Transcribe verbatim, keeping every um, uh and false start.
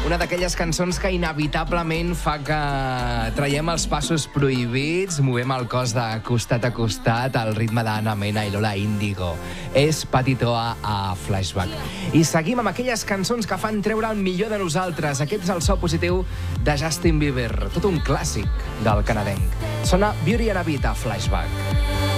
Una d'aquelles cançons que inevitablement fa que traiem els passos prohibits, movem el cos de costat a costat al ritme d'Anna Mena i Lola Índigo. És Petitoa a Flashback. I seguim amb aquelles cançons que fan treure el millor de nosaltres. Aquest és el so positiu de Justin Bieber, tot un clàssic del canadenc. Sona Beauty and a Beat a Flashback.